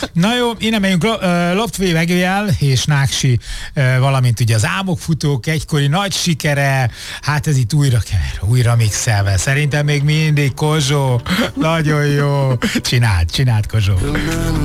Na jó, innen megyünk Loptvé Vegőjel és Náksi, valamint ugye az Álmokfutók egykori nagy sikere, hát ez itt újra kever, újra mixelve. Szerintem még mindig Kozsó, nagyon jó. Csináld Kozsó.